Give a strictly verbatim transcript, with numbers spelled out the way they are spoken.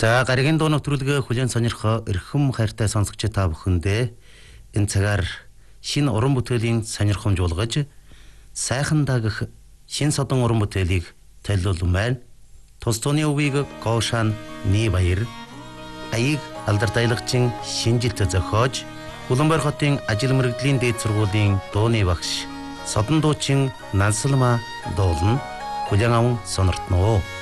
За гаригийн дуу нэвтрүүлгээ хүлээн сонирхоо эрхэм хайртай сонсогч та бүхэндээ энэ цагаар шинэ уран бүтээлийн сонирхомж болгож сайхан дагах шинэ содон уран бүтээлийг төлөвлөн байна. Тус тооны өвийг Гоошан Нибаяр аяг алдартай-лагчин шинжилт зохиож Улаанбаатар хотын ажил мэргэжлийн дээд сургуулийн дууны багш Содон дуучин Нансалма дуулна хүлээн аван сониртноо.